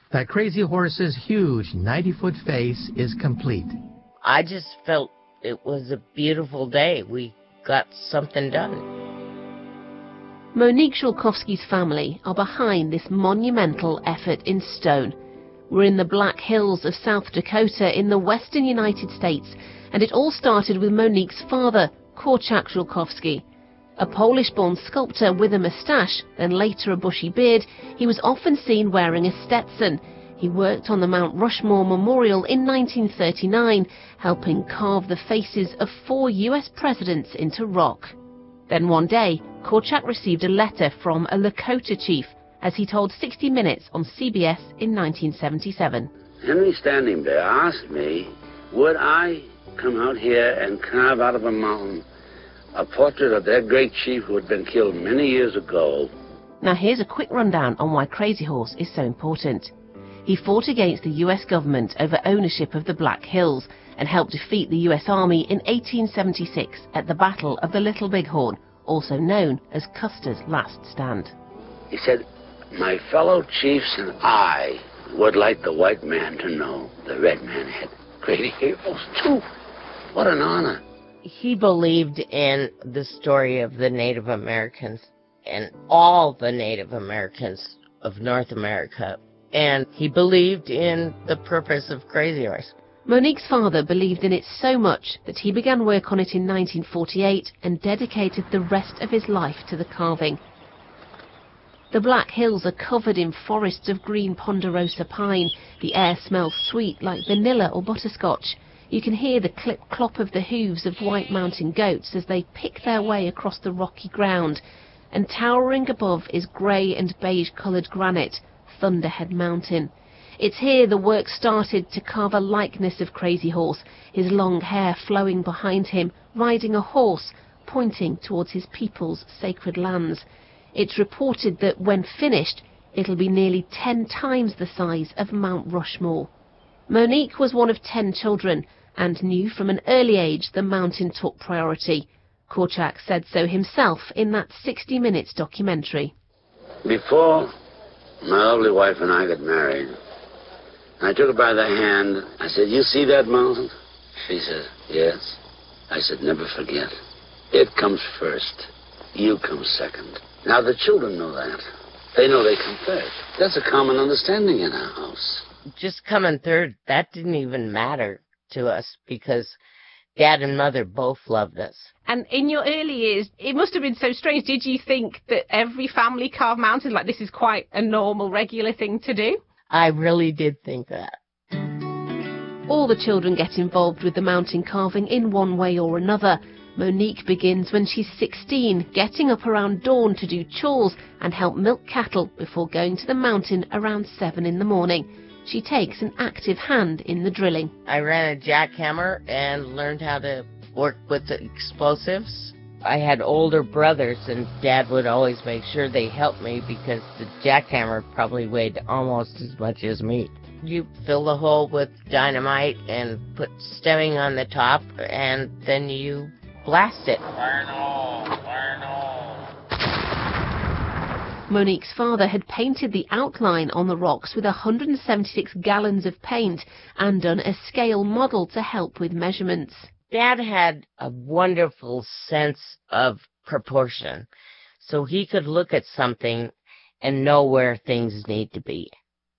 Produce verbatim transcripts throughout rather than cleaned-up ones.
That Crazy Horse's huge ninety-foot face is complete. I just felt it was a beautiful day. We got something done. Monique Shulkovsky's family are behind this monumental effort in stone. We're in the Black Hills of South Dakota in the western United States, and it all started with Monique's father, Korczak Shulkovsky. A Polish-born sculptor with a moustache, then later a bushy beard, he was often seen wearing a Stetson. He worked on the Mount Rushmore Memorial in nineteen thirty-nine, helping carve the faces of four U S presidents into rock. Then one day, Korczak received a letter from a Lakota chief, as he told sixty minutes on C B S in nineteen seventy-seven. Henry Standing Bear asked me, would I come out here and carve out of a mountain a portrait of that great chief who had been killed many years ago. Now here's a quick rundown on why Crazy Horse is so important. He fought against the U S government over ownership of the Black Hills and helped defeat the U S Army in eighteen seventy-six at the Battle of the Little Bighorn, also known as Custer's Last Stand. He said, my fellow chiefs and I would like the white man to know the red man had great heroes too. What an honor. He believed in the story of the Native Americans and all the Native Americans of North America. And he believed in the purpose of Crazy Horse. Monique's father believed in it so much that he began work on it in nineteen forty-eight and dedicated the rest of his life to the carving. The Black Hills are covered in forests of green ponderosa pine. The air smells sweet like vanilla or butterscotch. You can hear the clip-clop of the hooves of white mountain goats as they pick their way across the rocky ground. And towering above is grey and beige-coloured granite, Thunderhead Mountain. It's here the work started to carve a likeness of Crazy Horse, his long hair flowing behind him, riding a horse, pointing towards his people's sacred lands. It's reported that when finished, it'll be nearly ten times the size of Mount Rushmore. Monique was one of ten children and knew from an early age the mountain took priority. Korczak said so himself in that sixty minutes documentary. Before my lovely wife and I got married, I took her by the hand. I said, you see that mountain? She said, yes. I said, never forget. It comes first. You come second. Now the children know that. They know they come first. That's a common understanding in our house. Just coming third, that didn't even matter to us because Dad and Mother both loved us. And in your early years, it must have been so strange. Did you think that every family carved mountains, like this is quite a normal, regular thing to do? I really did think that. All the children get involved with the mountain carving in one way or another. Monique begins when she's sixteen, getting up around dawn to do chores and help milk cattle before going to the mountain around seven in the morning. She takes an active hand in the drilling. I ran a jackhammer and learned how to work with the explosives. I had older brothers, and Dad would always make sure they helped me because the jackhammer probably weighed almost as much as me. You fill the hole with dynamite and put stemming on the top, and then you blast it. Fire in the hole! Fire in the hole! Monique's father had painted the outline on the rocks with one hundred seventy-six gallons of paint and done a scale model to help with measurements. Dad had a wonderful sense of proportion, so he could look at something and know where things need to be.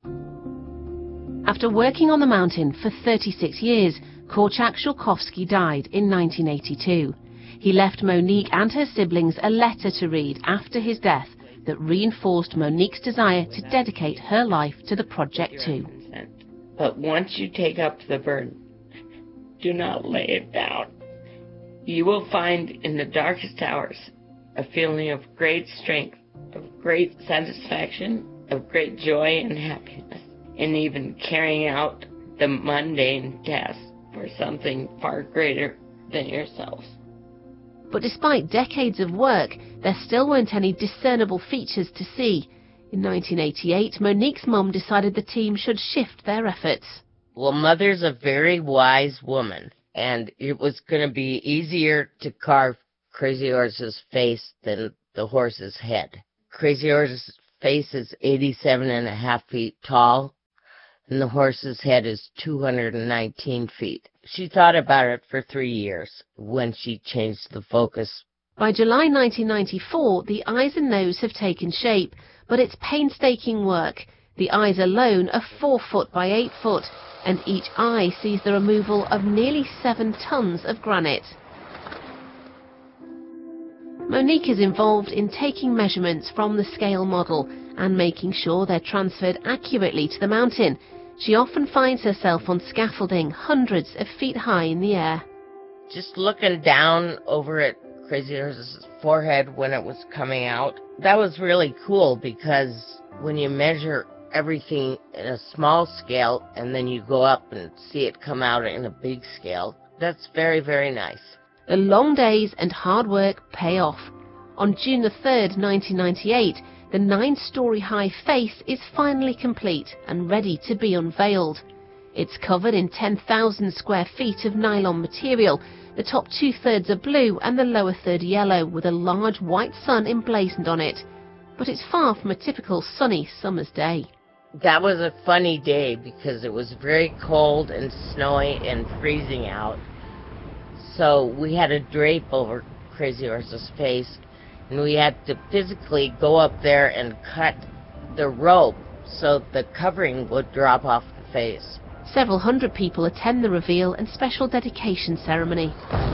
After working on the mountain for thirty-six years, Korczak Shulkovsky died in nineteen eighty-two. He left Monique and her siblings a letter to read after his death that reinforced Monique's desire to dedicate her life to the project too. But once you take up the burden, do not lay it down. You will find in the darkest hours a feeling of great strength, of great satisfaction, of great joy and happiness, and even carrying out the mundane task for something far greater than yourselves. But despite decades of work, there still weren't any discernible features to see. In nineteen eighty-eight, Monique's mum decided the team should shift their efforts. Well, Mother's a very wise woman, and it was going to be easier to carve Crazy Horse's face than the horse's head. Crazy Horse's face is eighty-seven and a half feet tall, and the horse's head is two hundred nineteen feet. She thought about it for three years when she changed the focus. By July nineteen ninety-four, the eyes and nose have taken shape, but it's painstaking work. The eyes alone are four foot by eight foot, and each eye sees the removal of nearly seven tons of granite. Monique is involved in taking measurements from the scale model and making sure they're transferred accurately to the mountain. She often finds herself on scaffolding hundreds of feet high in the air. Just looking down over at Crazy Horse's forehead when it was coming out, that was really cool, because when you measure everything in a small scale and then you go up and see it come out in a big scale, that's very, very nice. The long days and hard work pay off. On June the third, nineteen ninety-eight, the nine-story high face is finally complete and ready to be unveiled. It's covered in ten thousand square feet of nylon material. The top two-thirds are blue and the lower third yellow, with a large white sun emblazoned on it. But it's far from a typical sunny summer's day. That was a funny day because it was very cold and snowy and freezing out. So we had a drape over Crazy Horse's face, and we had to physically go up there and cut the rope so the covering would drop off the face. Several hundred people attend the reveal and special dedication ceremony.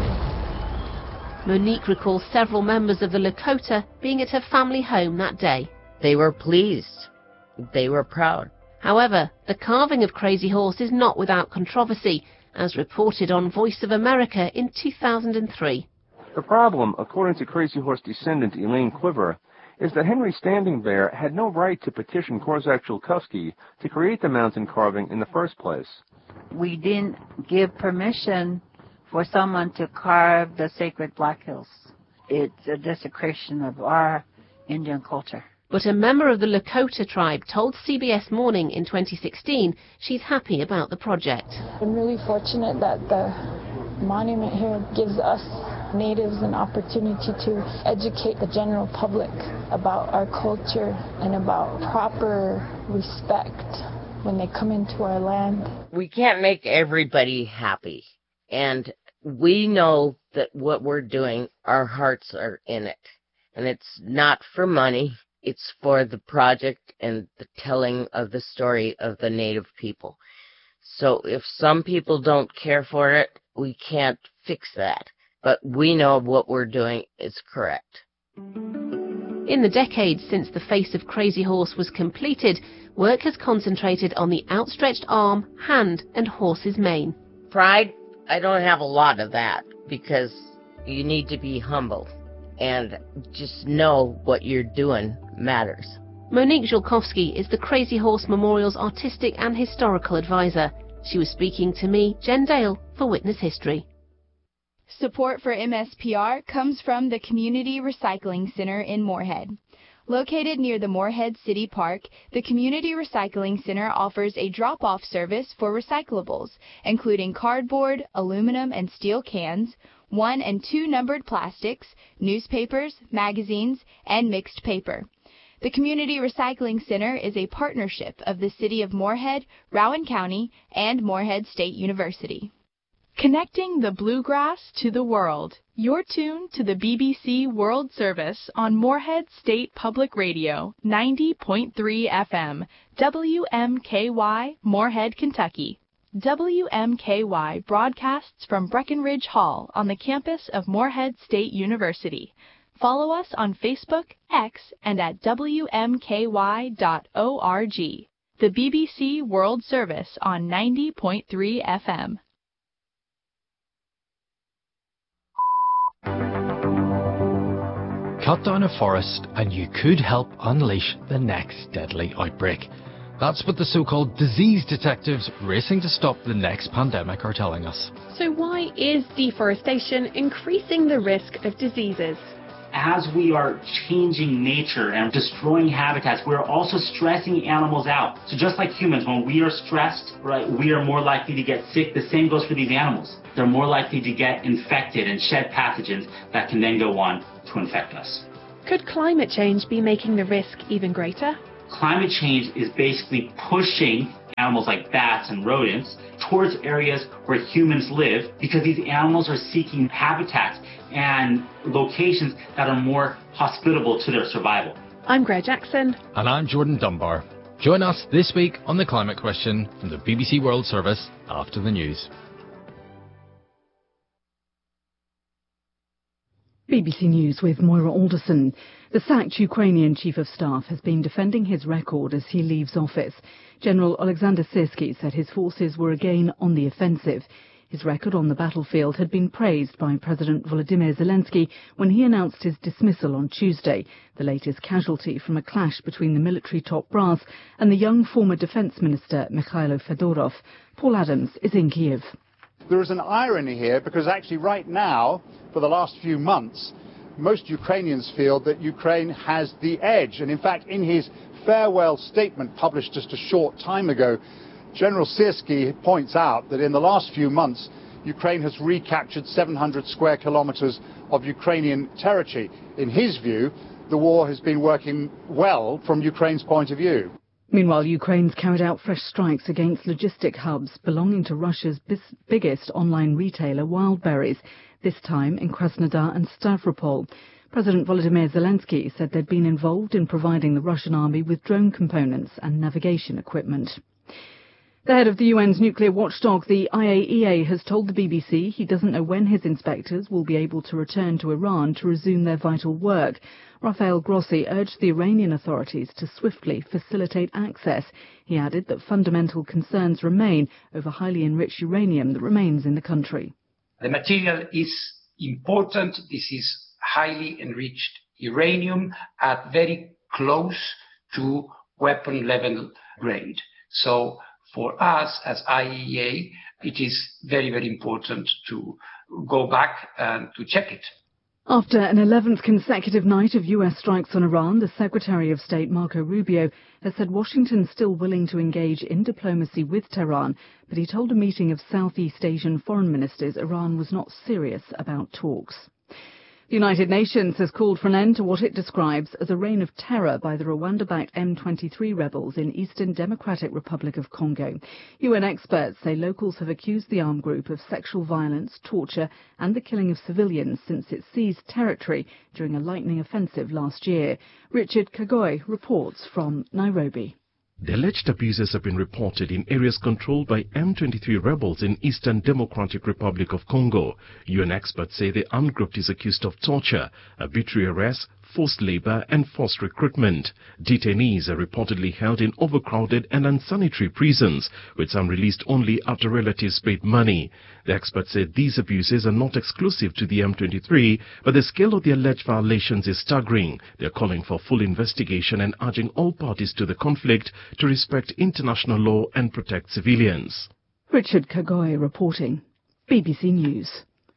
Monique recalls several members of the Lakota being at her family home that day. They were pleased. They were proud. However, the carving of Crazy Horse is not without controversy, as reported on Voice of America in two thousand three. The problem, according to Crazy Horse descendant Elaine Quiver, is that Henry Standing Bear had no right to petition Korczak-Chulkowski to create the mountain carving in the first place. We didn't give permission for someone to carve the sacred Black Hills. It's a desecration of our Indian culture. But a member of the Lakota tribe told C B S Morning in twenty sixteen she's happy about the project. I'm really fortunate that the monument here gives us natives an opportunity to educate the general public about our culture and about proper respect when they come into our land. We can't make everybody happy, and we know that what we're doing, our hearts are in it, and it's not for money. It's for the project and the telling of the story of the Native people. So if some people don't care for it, we can't fix that. But we know what we're doing is correct. In the decades since the face of Crazy Horse was completed, work has concentrated on the outstretched arm, hand, and horse's mane. Pride, I don't have a lot of that, because you need to be humble and just know what you're doing matters. Monique Chulkowski is the Crazy Horse Memorial's artistic and historical advisor. She was speaking to me, Jen Dale, for Witness History. Support for M S P R comes from the Community Recycling Center in Moorhead. Located near the Moorhead City Park, the Community Recycling Center offers a drop-off service for recyclables, including cardboard, aluminum and steel cans, one and two numbered plastics, newspapers, magazines, and mixed paper. The Community Recycling Center is a partnership of the City of Moorhead, Rowan County, and Moorhead State University. Connecting the bluegrass to the world. You're tuned to the B B C World Service on Moorhead State Public Radio, ninety point three F M, W M K Y, Moorhead, Kentucky. W M K Y broadcasts from Breckenridge Hall on the campus of Moorhead State University. Follow us on Facebook, X, and at W M K Y dot org. The B B C World Service on ninety point three F M. Cut down a forest and you could help unleash the next deadly outbreak. That's what the so-called disease detectives racing to stop the next pandemic are telling us. So why is deforestation increasing the risk of diseases? As we are changing nature and destroying habitats, we're also stressing animals out. So just like humans, when we are stressed, right, we are more likely to get sick. The same goes for these animals. They're more likely to get infected and shed pathogens that can then go on to infect us. Could climate change be making the risk even greater? Climate change is basically pushing animals like bats and rodents towards areas where humans live, because these animals are seeking habitats and locations that are more hospitable to their survival. I'm Greg Jackson. And I'm Jordan Dunbar. Join us this week on The Climate Question from the B B C World Service after the news. B B C News with Moira Alderson. The sacked Ukrainian Chief of Staff has been defending his record as he leaves office. General Alexander Syrsky said his forces were again on the offensive. His record on the battlefield had been praised by President Volodymyr Zelensky when he announced his dismissal on Tuesday, the latest casualty from a clash between the military top brass and the young former Defence Minister Mikhailo Fedorov. Paul Adams is in Kiev. There is an irony here because actually right now, for the last few months, most Ukrainians feel that Ukraine has the edge. And in fact, in his farewell statement published just a short time ago, General Syrsky points out that in the last few months, Ukraine has recaptured seven hundred square kilometers of Ukrainian territory. In his view, the war has been working well from Ukraine's point of view. Meanwhile, Ukraine's carried out fresh strikes against logistic hubs belonging to Russia's bis- biggest online retailer, Wildberries, this time in Krasnodar and Stavropol. President Volodymyr Zelensky said they'd been involved in providing the Russian army with drone components and navigation equipment. The head of the U N's nuclear watchdog, the I A E A, has told the B B C he doesn't know when his inspectors will be able to return to Iran to resume their vital work. Rafael Grossi urged the Iranian authorities to swiftly facilitate access. He added that fundamental concerns remain over highly enriched uranium that remains in the country. The material is important. This is highly enriched uranium at very close to weapon level grade. So for us as I A E A, it is very, very important to go back and to check it. After an eleventh consecutive night of U S strikes on Iran, the Secretary of State Marco Rubio has said Washington's still willing to engage in diplomacy with Tehran, but he told a meeting of Southeast Asian foreign ministers Iran was not serious about talks. The United Nations has called for an end to what it describes as a reign of terror by the Rwanda-backed M twenty-three rebels in Eastern Democratic Republic of Congo. U N experts say locals have accused the armed group of sexual violence, torture and the killing of civilians since it seized territory during a lightning offensive last year. Richard Kagoy reports from Nairobi. The alleged abuses have been reported in areas controlled by M twenty-three rebels in Eastern Democratic Republic of Congo. U N experts say the armed group is accused of torture, arbitrary arrests, forced labor and forced recruitment. Detainees are reportedly held in overcrowded and unsanitary prisons, with some released only after relatives paid money. The experts said these abuses are not exclusive to the M twenty-three, but the scale of the alleged violations is staggering. They are calling for full investigation and urging all parties to the conflict to respect international law and protect civilians. Richard Kagoy reporting. B B C News.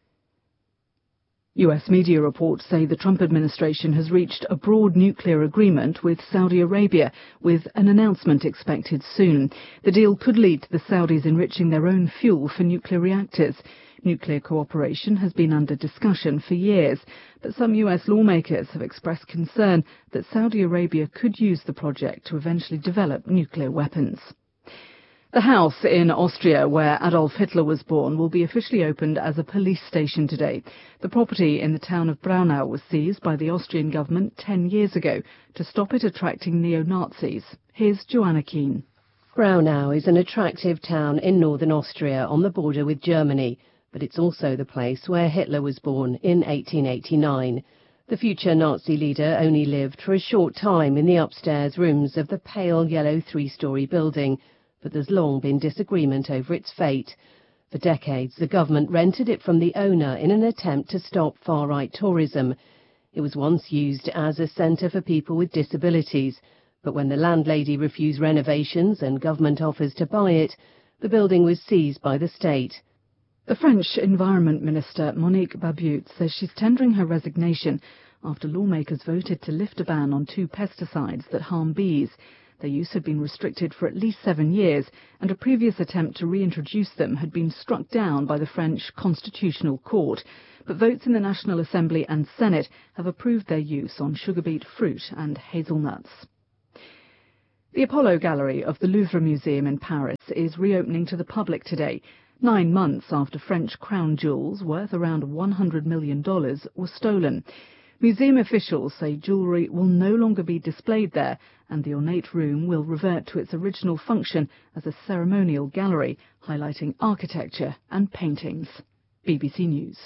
U S media reports say the Trump administration has reached a broad nuclear agreement with Saudi Arabia, with an announcement expected soon. The deal could lead to the Saudis enriching their own fuel for nuclear reactors. Nuclear cooperation has been under discussion for years, but some U S lawmakers have expressed concern that Saudi Arabia could use the project to eventually develop nuclear weapons. The house in Austria where Adolf Hitler was born will be officially opened as a police station today. The property in the town of Braunau was seized by the Austrian government ten years ago to stop it attracting neo-Nazis. Here's Joanna Keane. Braunau is an attractive town in northern Austria on the border with Germany, but it's also the place where Hitler was born in eighteen eighty-nine. The future Nazi leader only lived for a short time in the upstairs rooms of the pale yellow three-storey building, but there's long been disagreement over its fate. For decades, the government rented it from the owner in an attempt to stop far-right tourism. It was once used as a centre for people with disabilities, but when the landlady refused renovations and government offers to buy it, the building was seized by the state. The French Environment Minister Monique Babut says she's tendering her resignation after lawmakers voted to lift a ban on two pesticides that harm bees. Their use had been restricted for at least seven years, and a previous attempt to reintroduce them had been struck down by the French Constitutional Court. But votes in the National Assembly and Senate have approved their use on sugar beet fruit and hazelnuts. The Apollo Gallery of the Louvre Museum in Paris is reopening to the public today, nine months after French crown jewels worth around one hundred million dollars were stolen. Museum officials say jewellery will no longer be displayed there, and the ornate room will revert to its original function as a ceremonial gallery, highlighting architecture and paintings. B B C News.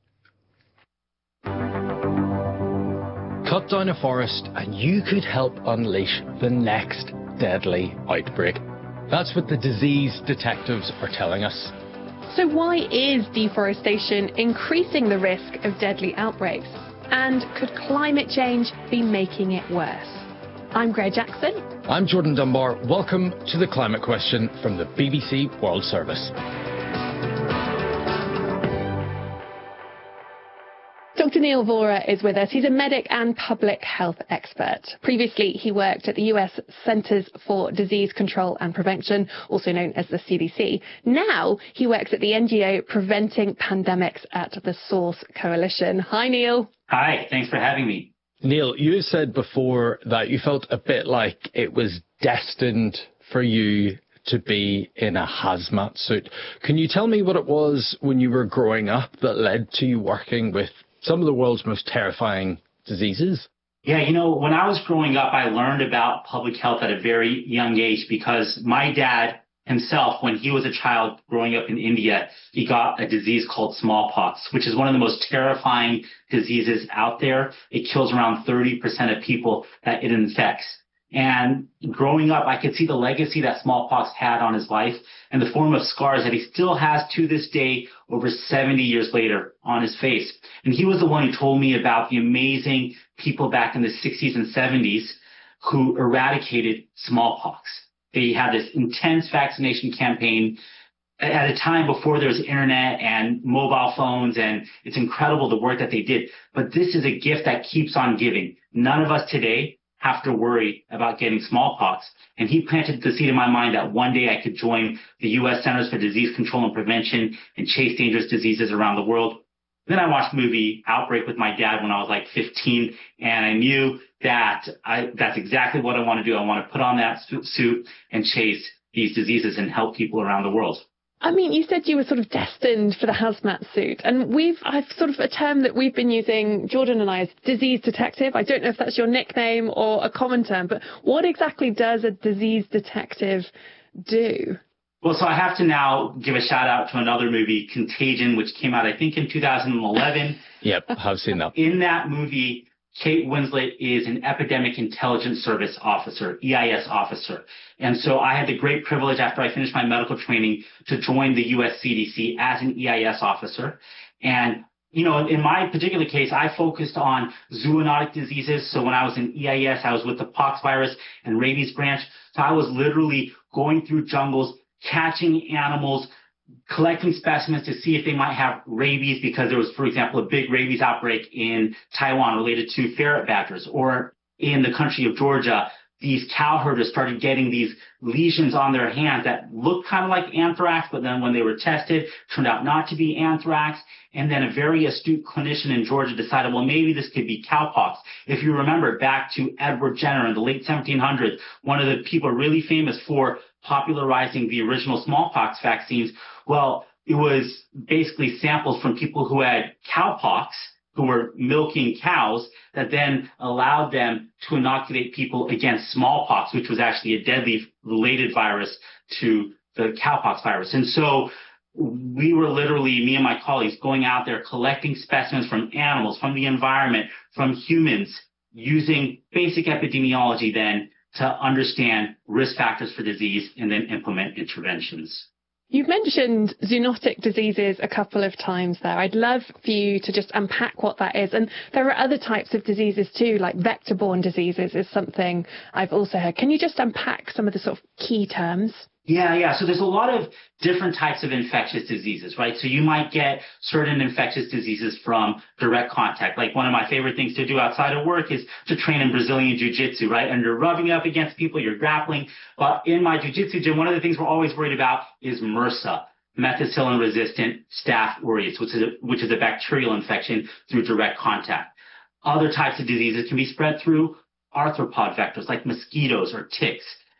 Cut down a forest and you could help unleash the next deadly outbreak. That's what the disease detectives are telling us. So why is deforestation increasing the risk of deadly outbreaks? And could climate change be making it worse? I'm Greg Jackson. I'm Jordan Dunbar. Welcome to The Climate Question from the B B C World Service. Doctor Neil Vora is with us. He's a medic and public health expert. Previously, he worked at the U S Centers for Disease Control and Prevention, also known as the C D C. Now, he works at the N G O Preventing Pandemics at the Source Coalition. Hi, Neil. Hi, thanks for having me. Neil, you said before that you felt a bit like it was destined for you to be in a hazmat suit. Can you tell me what it was when you were growing up that led to you working with some of the world's most terrifying diseases? Yeah, you know, when I was growing up, I learned about public health at a very young age because my dad himself, when he was a child growing up in India, he got a disease called smallpox, which is one of the most terrifying diseases out there. It kills around thirty percent of people that it infects. And growing up, I could see the legacy that smallpox had on his life in the form of scars that he still has to this day, over seventy years later, on his face. And he was the one who told me about the amazing people back in the sixties and seventies who eradicated smallpox. They had this intense vaccination campaign at a time before there was internet and mobile phones, and it's incredible the work that they did. But this is a gift that keeps on giving. None of us today have to worry about getting smallpox. And he planted the seed in my mind that one day I could join the U S Centers for Disease Control and Prevention and chase dangerous diseases around the world. Then I watched the movie Outbreak with my dad when I was like fifteen, and I knew that I, that's exactly what I want to do. I want to put on that suit and chase these diseases and help people around the world. I mean, you said you were sort of destined for the hazmat suit, and we've, I've sort of a term that we've been using, Jordan and I, is disease detective. I don't know if that's your nickname or a common term, but what exactly does a disease detective do? Well, so I have to now give a shout out to another movie, Contagion, which came out, I think, in two thousand eleven. Yep, I've seen that. In that movie, Kate Winslet is an Epidemic Intelligence Service officer, E I S officer. And so I had the great privilege after I finished my medical training to join the U S C D C as an E I S officer. And, you know, in my particular case, I focused on zoonotic diseases. So when I was in E I S, I was with the pox virus and rabies branch. So I was literally going through jungles, catching animals, collecting specimens to see if they might have rabies, because there was, for example, a big rabies outbreak in Taiwan related to ferret badgers. Or in the country of Georgia, these cow herders started getting these lesions on their hands that looked kind of like anthrax, but then when they were tested, turned out not to be anthrax. And then a very astute clinician in Georgia decided, well, maybe this could be cowpox. If you remember back to Edward Jenner in the late seventeen hundreds, one of the people really famous for popularizing the original smallpox vaccines, well, it was basically samples from people who had cowpox, who were milking cows, that then allowed them to inoculate people against smallpox, which was actually a deadly related virus to the cowpox virus. And so we were literally, me and my colleagues, going out there collecting specimens from animals, from the environment, from humans, using basic epidemiology then to understand risk factors for disease and then implement interventions. You've mentioned zoonotic diseases a couple of times there. I'd love for you to just unpack what that is. And there are other types of diseases too, like vector-borne diseases is something I've also heard. Can you just unpack some of the sort of key terms? Yeah, yeah. So there's a lot of different types of infectious diseases, right? So you might get certain infectious diseases from direct contact. Like one of my favorite things to do outside of work is to train in Brazilian Jiu-Jitsu, right? And you're rubbing up against people, you're grappling. But in my Jiu-Jitsu gym, one of the things we're always worried about is MRSA, methicillin-resistant staph aureus, which is a, which is a bacterial infection through direct contact. Other types of diseases can be spread through arthropod vectors like mosquitoes or ticks.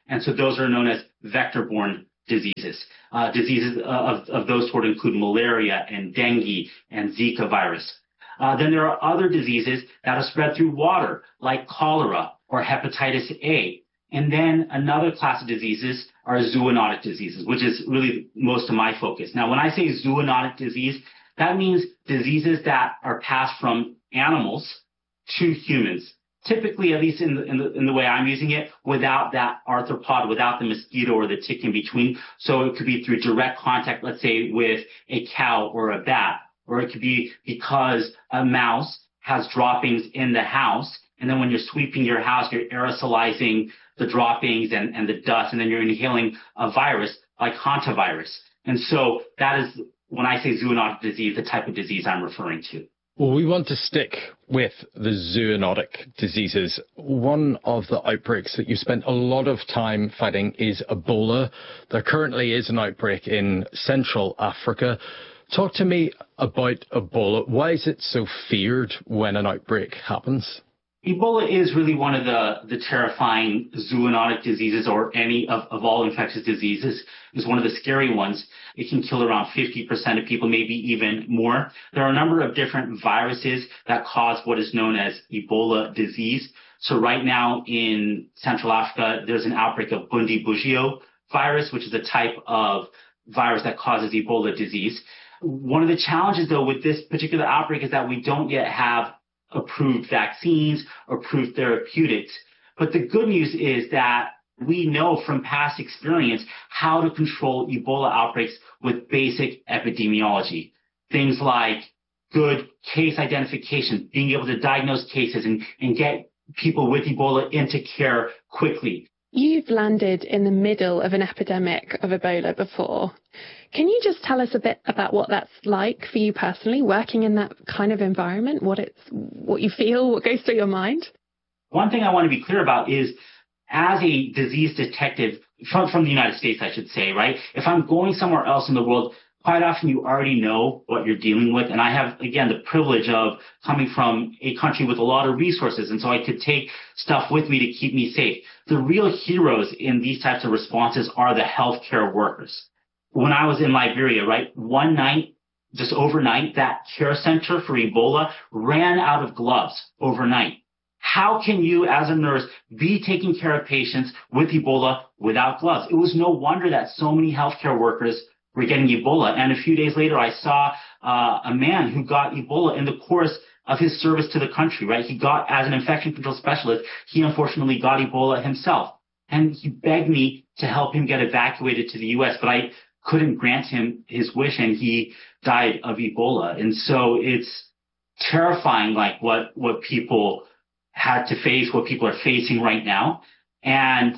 And so those are known as vector-borne diseases. Uh, diseases of, of those sort include malaria and dengue and Zika virus. Uh, then there are other diseases that are spread through water, like cholera or hepatitis A. And then another class of diseases are zoonotic diseases, which is really most of my focus. Now, when I say zoonotic disease, that means diseases that are passed from animals to humans. Typically, at least in the, in the, in the way I'm using it, without that arthropod, without the mosquito or the tick in between. So it could be through direct contact, let's say, with a cow or a bat. Or it could be because a mouse has droppings in the house, and then when you're sweeping your house, you're aerosolizing the droppings and, and the dust, and then you're inhaling a virus like hantavirus. And so that is, when I say zoonotic disease, the type of disease I'm referring to. Well, we want to stick with the zoonotic diseases. One of the outbreaks that you spent a lot of time fighting is Ebola. There currently is an outbreak in Central Africa. Talk to me about Ebola. Why is it so feared when an outbreak happens? Ebola is really one of the, the terrifying zoonotic diseases, or any of, of all infectious diseases. It's one of the scary ones. It can kill around fifty percent of people, maybe even more. There are a number of different viruses that cause what is known as Ebola disease. So right now in Central Africa, there's an outbreak of Bundibugyo virus, which is a type of virus that causes Ebola disease. One of the challenges, though, with this particular outbreak is that we don't yet have approved vaccines or approved therapeutics. But the good news is that we know from past experience how to control Ebola outbreaks with basic epidemiology. Things like good case identification, being able to diagnose cases and, and get people with Ebola into care quickly. You've landed in the middle of an epidemic of Ebola before. Can you just tell us a bit about what that's like for you personally, working in that kind of environment, what it's, what you feel, what goes through your mind? One thing I want to be clear about is, as a disease detective from, from the United States, I should say, right? If I'm going somewhere else in the world, quite often you already know what you're dealing with. And I have, again, the privilege of coming from a country with a lot of resources. And so I could take stuff with me to keep me safe. The real heroes in these types of responses are the healthcare workers. When I was in Liberia, right, one night, just overnight, that care center for Ebola ran out of gloves overnight. How can you, as a nurse, be taking care of patients with Ebola without gloves? It was no wonder that so many healthcare workers were getting Ebola. And a few days later, I saw uh, a man who got Ebola in the course of his service to the country, right? He got, as an infection control specialist, he unfortunately got Ebola himself. And he begged me to help him get evacuated to the U S, but I couldn't grant him his wish, and he died of Ebola. And so it's terrifying, like what, what people had to face, what people are facing right now. And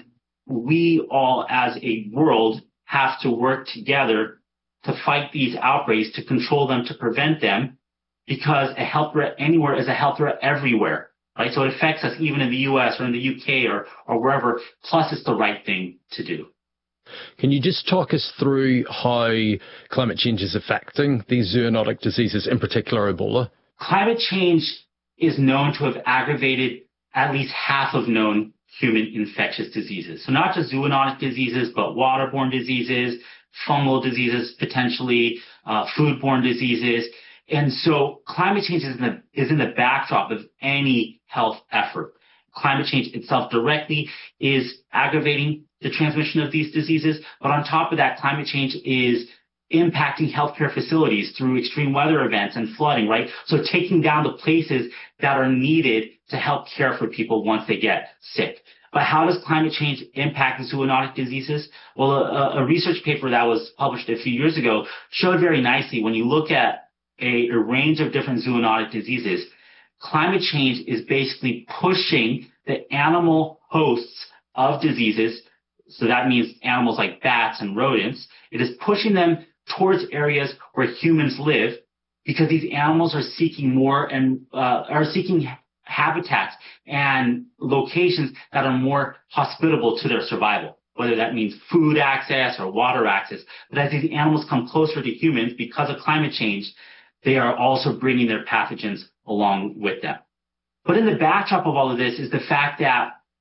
we all, as a world, have to work together to fight these outbreaks, to control them, to prevent them, because a health threat anywhere is a health threat everywhere, right? So it affects us even in the U S or in the U K or, or wherever, plus it's the right thing to do. Can you just talk us through how climate change is affecting these zoonotic diseases, in particular Ebola? Climate change is known to have aggravated at least half of known human infectious diseases. So not just zoonotic diseases, but waterborne diseases, fungal diseases, potentially uh, foodborne diseases. And so climate change is in, the, is in the backdrop of any health effort. Climate change itself directly is aggravating the transmission of these diseases. But on top of that, climate change is impacting healthcare facilities through extreme weather events and flooding, right? So taking down the places that are needed to help care for people once they get sick. But how does climate change impact the zoonotic diseases? Well, a, a research paper that was published a few years ago showed very nicely, when you look at a, a range of different zoonotic diseases, climate change is basically pushing the animal hosts of diseases. So that means animals like bats and rodents. It is pushing them towards areas where humans live, because these animals are seeking more and uh, are seeking habitats and locations that are more hospitable to their survival, whether that means food access or water access. But as these animals come closer to humans because of climate change, they are also bringing their pathogens along with them. But in the backdrop of all of this is the fact that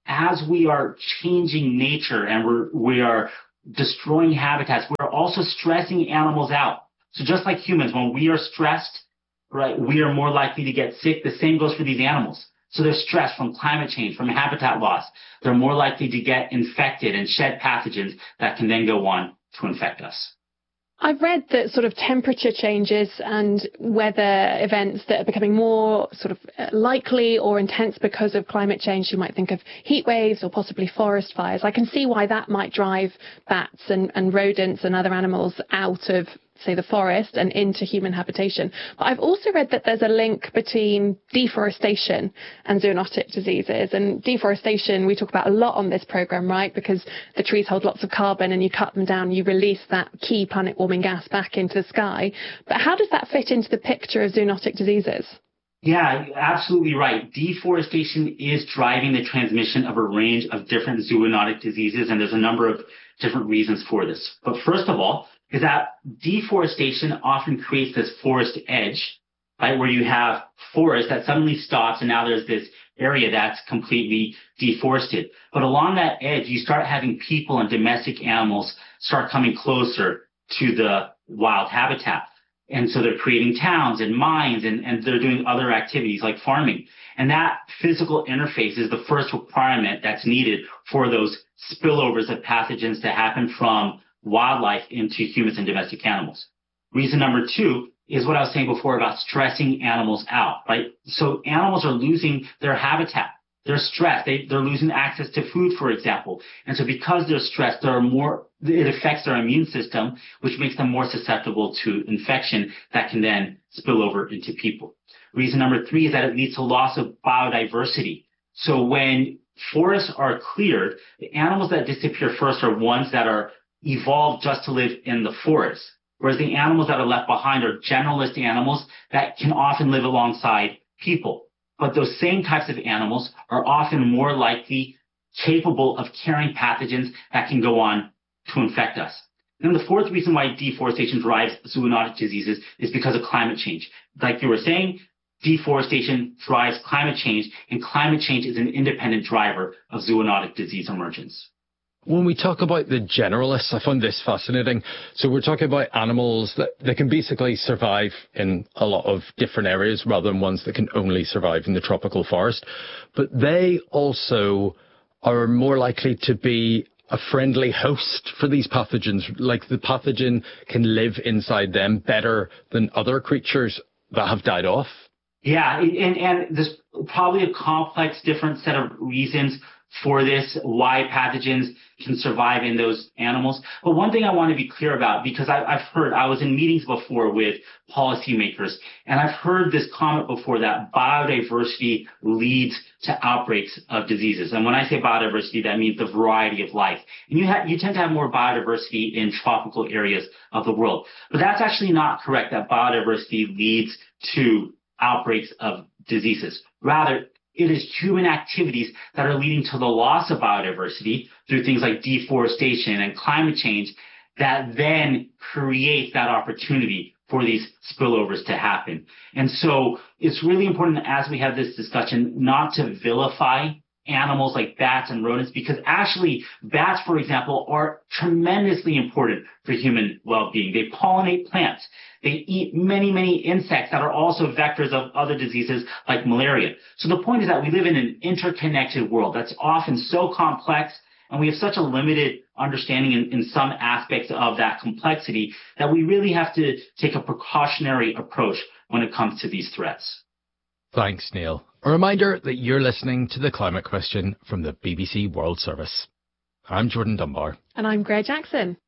as we are changing nature and we're, we are destroying habitats, we're also stressing animals out. So just like humans, when we are stressed, right, we are more likely to get sick. The same goes for these animals. So they're stressed from climate change, from habitat loss. They're more likely to get infected and shed pathogens that can then go on to infect us. I've read that sort of temperature changes and weather events that are becoming more sort of likely or intense because of climate change. You might think of heat waves or possibly forest fires. I can see why that might drive bats and, and rodents and other animals out of, say, the forest and into human habitation. But I've also read that there's a link between deforestation and zoonotic diseases. And deforestation, we talk about a lot on this programme, right? Because the trees hold lots of carbon and you cut them down, you release that key planet warming gas back into the sky. But how does that fit into the picture of zoonotic diseases? Yeah, absolutely right. Deforestation is driving the transmission of a range of different zoonotic diseases, and there's a number of different reasons for this. But first of all, is that deforestation often creates this forest edge, right, where you have forest that suddenly stops and now there's this area that's completely deforested. But along that edge, you start having people and domestic animals start coming closer to the wild habitat. And so they're creating towns and mines and, and they're doing other activities like farming. And that physical interface is the first requirement that's needed for those spillovers of pathogens to happen from wildlife into humans and domestic animals. Reason number two is what I was saying before about stressing animals out, right? So animals are losing their habitat. They're stressed. They, they're losing access to food, for example. And so because they're stressed, there are more, it affects their immune system, which makes them more susceptible to infection that can then spill over into people. Reason number three is that it leads to loss of biodiversity. So when forests are cleared, the animals that disappear first are ones that are evolved just to live in the forest, whereas the animals that are left behind are generalist animals that can often live alongside people. But those same types of animals are often more likely capable of carrying pathogens that can go on to infect us. And the fourth reason why deforestation drives zoonotic diseases is because of climate change. Like you were saying, deforestation drives climate change, and climate change is an independent driver of zoonotic disease emergence. When we talk about the generalists, I find this fascinating. So we're talking about animals that, that can basically survive in a lot of different areas rather than ones that can only survive in the tropical forest. But they also are more likely to be a friendly host for these pathogens. Like the pathogen can live inside them better than other creatures that have died off. Yeah, and, and there's probably a complex, different set of reasons for this, why pathogens can survive in those animals. But one thing I want to be clear about, because I, I've heard, I was in meetings before with policymakers, and I've heard this comment before that biodiversity leads to outbreaks of diseases. And when I say biodiversity, that means the variety of life. And you, ha- you tend to have more biodiversity in tropical areas of the world. But that's actually not correct, that biodiversity leads to outbreaks of diseases. Rather, it is human activities that are leading to the loss of biodiversity through things like deforestation and climate change that then create that opportunity for these spillovers to happen. And so it's really important as we have this discussion not to vilify animals like bats and rodents, because actually bats, for example, are tremendously important for human well-being. They pollinate plants. They eat many, many insects that are also vectors of other diseases like malaria. So the point is that we live in an interconnected world that's often so complex, and we have such a limited understanding in, in some aspects of that complexity that we really have to take a precautionary approach when it comes to these threats. Thanks, Neil. A reminder that you're listening to The Climate Question from the B B C World Service. I'm Jordan Dunbar. And I'm Greg Jackson.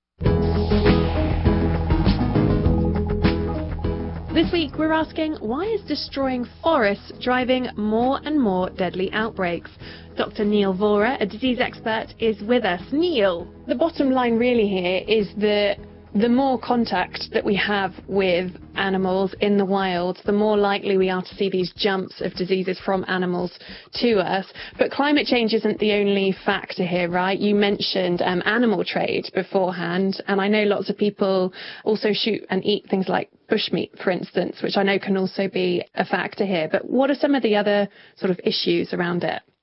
This week we're asking, why is destroying forests driving more and more deadly outbreaks? Doctor Neil Vora, a disease expert, is with us. Neil, the bottom line really here is that the more contact that we have with animals in the wild, the more likely we are to see these jumps of diseases from animals to us. But climate change isn't the only factor here, right? You mentioned um, animal trade beforehand, and I know lots of people also shoot and eat things like bushmeat, for instance, which I know can also be a factor here. But what are some of the other sort of issues around it?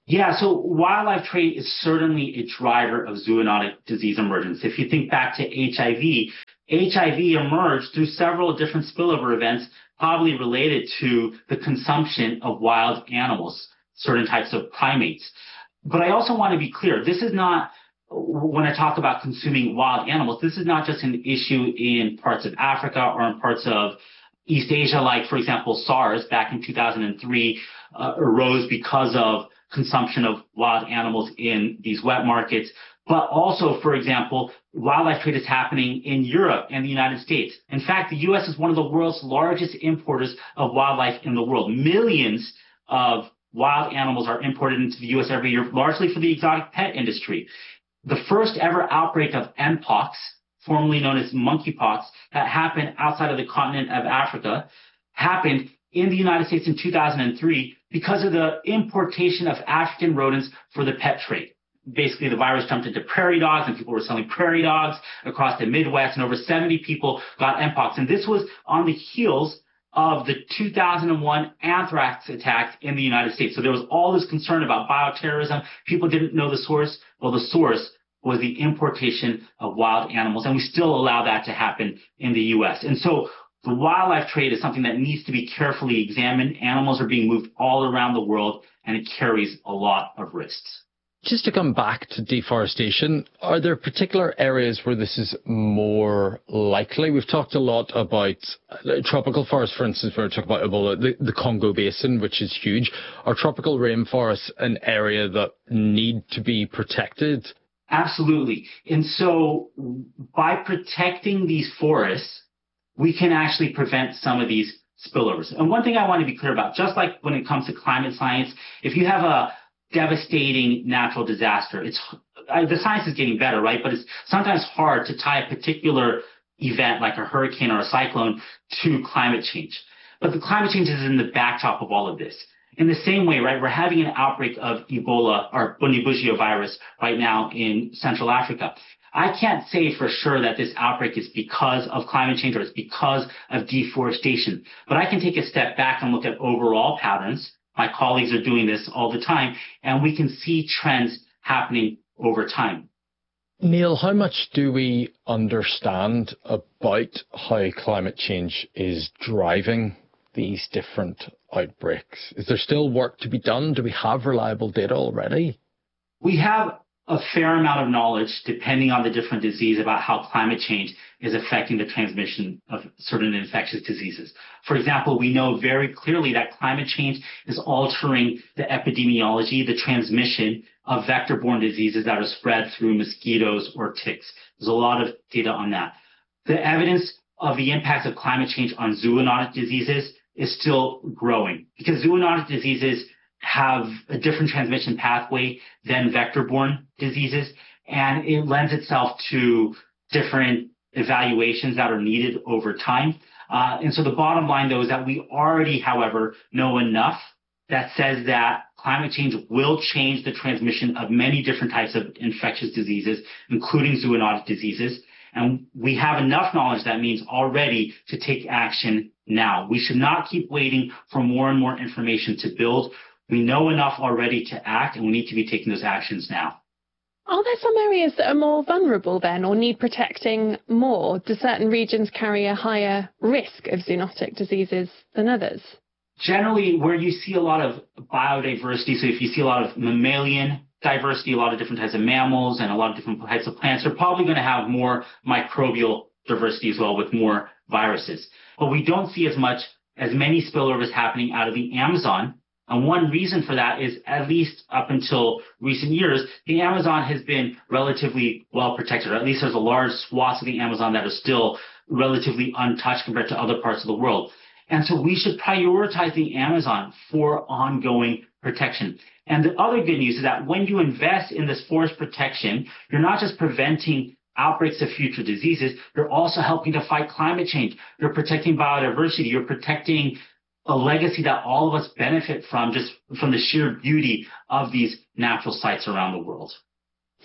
Yeah, so wildlife trade is certainly a driver of zoonotic disease emergence. If you think back to H I V, H I V emerged through several different spillover events, probably related to the consumption of wild animals, certain types of primates. But I also want to be clear, this is not, when I talk about consuming wild animals, this is not just an issue in parts of Africa or in parts of East Asia, like, for example, SARS back in two thousand three uh, arose because of consumption of wild animals in these wet markets. But also, for example, wildlife trade is happening in Europe and the United States. In fact, the U S is one of the world's largest importers of wildlife in the world. Millions of wild animals are imported into the U S every year, largely for the exotic pet industry. The first ever outbreak of Mpox, formerly known as monkeypox, that happened outside of the continent of Africa, happened in the United States in two thousand three because of the importation of African rodents for the pet trade. Basically, the virus jumped into prairie dogs, and people were selling prairie dogs across the Midwest, and over seventy people got Mpox. And this was on the heels of the two thousand one anthrax attacks in the United States. So there was all this concern about bioterrorism. People didn't know the source. Well, the source was the importation of wild animals, and we still allow that to happen in the U S. And so the wildlife trade is something that needs to be carefully examined. Animals are being moved all around the world, and it carries a lot of risks. Just to come back to deforestation, are there particular areas where this is more likely? We've talked a lot about tropical forests, for instance, where we talk about Ebola, the, the Congo Basin, which is huge. Are tropical rainforests an area that need to be protected? Absolutely. And so by protecting these forests, we can actually prevent some of these spillovers. And one thing I want to be clear about, just like when it comes to climate science, if you have a devastating natural disaster, it's uh, the science is getting better, right? But it's sometimes hard to tie a particular event like a hurricane or a cyclone to climate change. But the climate change is in the backdrop of all of this. In the same way, right, we're having an outbreak of Ebola or Bundibugyo virus right now in Central Africa. I can't say for sure that this outbreak is because of climate change or it's because of deforestation, but I can take a step back and look at overall patterns. My colleagues are doing this all the time, and we can see trends happening over time. Neil, how much do we understand about how climate change is driving these different outbreaks? Is there still work to be done? Do we have reliable data already? We have a fair amount of knowledge, depending on the different disease, about how climate change is affecting the transmission of certain infectious diseases. For example, we know very clearly that climate change is altering the epidemiology, the transmission of vector-borne diseases that are spread through mosquitoes or ticks. There's a lot of data on that. The evidence of the impacts of climate change on zoonotic diseases is still growing because zoonotic diseases have a different transmission pathway than vector-borne diseases, and it lends itself to different evaluations that are needed over time. Uh, and so the bottom line, though, is that we already, however, know enough that says that climate change will change the transmission of many different types of infectious diseases, including zoonotic diseases. And we have enough knowledge that means already to take action now. We should not keep waiting for more and more information to build. We know enough already to act, and we need to be taking those actions now. Are there some areas that are more vulnerable then, or need protecting more? Do certain regions carry a higher risk of zoonotic diseases than others? Generally, where you see a lot of biodiversity, so if you see a lot of mammalian diversity, a lot of different types of mammals, and a lot of different types of plants, they're probably going to have more microbial diversity as well, with more viruses. But we don't see as much, as many spillovers happening out of the Amazon. And one reason for that is, at least up until recent years, the Amazon has been relatively well protected, or at least there's a large swath of the Amazon that are still relatively untouched compared to other parts of the world. And so we should prioritize the Amazon for ongoing protection. And the other good news is that when you invest in this forest protection, you're not just preventing outbreaks of future diseases, you're also helping to fight climate change. You're protecting biodiversity. You're protecting a legacy that all of us benefit from, just from the sheer beauty of these natural sites around the world.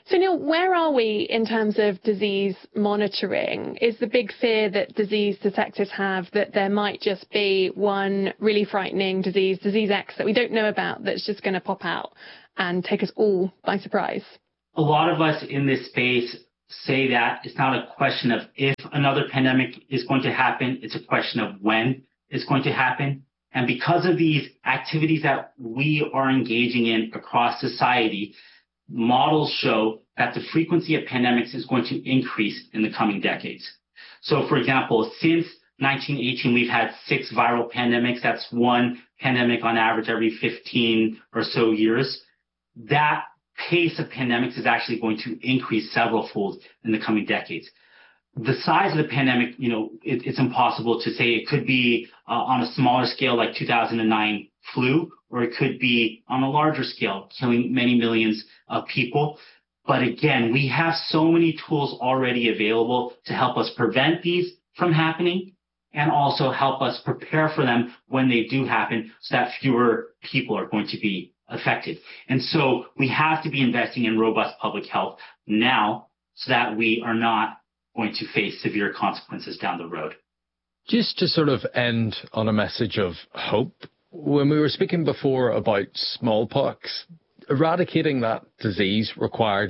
So Neil, where are we in terms of disease monitoring? Is the big fear that disease detectives have that there might just be one really frightening disease, disease X, that we don't know about, that's just going to pop out and take us all by surprise? A lot of us in this space say that it's not a question of if another pandemic is going to happen, it's a question of when it's going to happen. And because of these activities that we are engaging in across society, models show that the frequency of pandemics is going to increase in the coming decades. So, for example, since nineteen eighteen, we've had six viral pandemics. That's one pandemic on average every fifteen or so years. That pace of pandemics is actually going to increase several fold in the coming decades. The size of the pandemic, you know, it, it's impossible to say. It could be uh, on a smaller scale like two thousand nine flu, or it could be on a larger scale, killing many millions of people. But again, we have so many tools already available to help us prevent these from happening and also help us prepare for them when they do happen so that fewer people are going to be affected. And so we have to be investing in robust public health now so that we are not going to face severe consequences down the road. Just to sort of end on a message of hope, when we were speaking before about smallpox, eradicating that disease required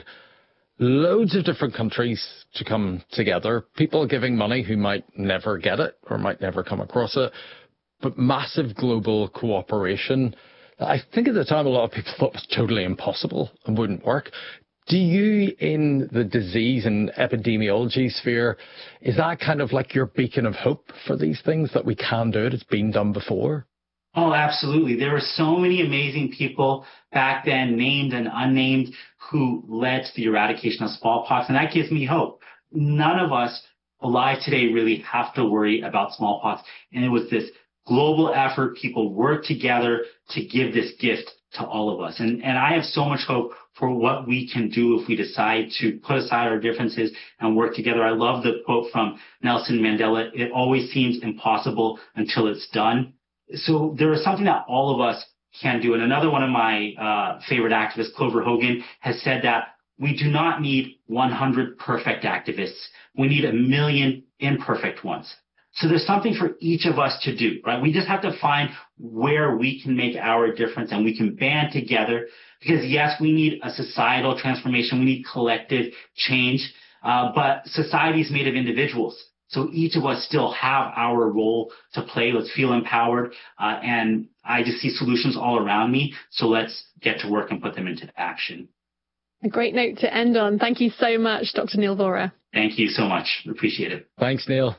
loads of different countries to come together, people giving money who might never get it or might never come across it, but massive global cooperation. I think at the time a lot of people thought it was totally impossible and wouldn't work. Do you, in the disease and epidemiology sphere, is that kind of like your beacon of hope for these things, that we can do it? It's been done before? Oh, absolutely. There were so many amazing people back then, named and unnamed, who led to the eradication of smallpox, and that gives me hope. None of us alive today really have to worry about smallpox, and it was this global effort. People worked together to give this gift to all of us. And, and I have so much hope for what we can do if we decide to put aside our differences and work together. I love the quote from Nelson Mandela: "It always seems impossible until it's done." So there is something that all of us can do. And another one of my uh, favorite activists, Clover Hogan, has said that we do not need one hundred perfect activists. We need a million imperfect ones. So there's something for each of us to do, right? We just have to find where we can make our difference, and we can band together, because yes, we need a societal transformation. We need collective change, uh, but society is made of individuals. So each of us still have our role to play. Let's feel empowered. Uh, and I just see solutions all around me. So let's get to work and put them into action. A great note to end on. Thank you so much, Doctor Neil Vora. Thank you so much. Appreciate it. Thanks, Neil.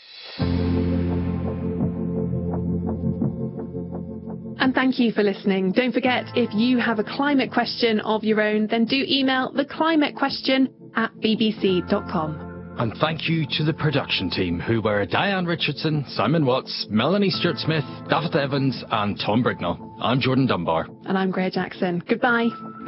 And thank you for listening. Don't forget, if you have a climate question of your own, then do email theclimatequestion at b b c dot com. And thank you to the production team, who were Diane Richardson, Simon Watts, Melanie Stewart-Smith, David Evans and Tom Brignall. I'm Jordan Dunbar. And I'm Greer Jackson. Goodbye.